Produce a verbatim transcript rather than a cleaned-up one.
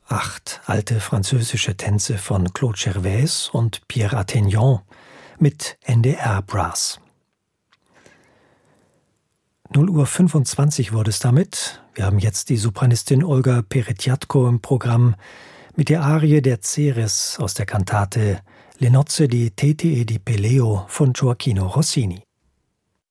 Acht alte französische Tänze von Claude Gervais und Pierre Attegnon mit N D R Brass. null Uhr fünfundzwanzig wurde es damit. Wir haben jetzt die Sopranistin Olga Peretjatko im Programm mit der Arie der Ceres aus der Kantate Le nozze di Teti e di Peleo von Gioacchino Rossini.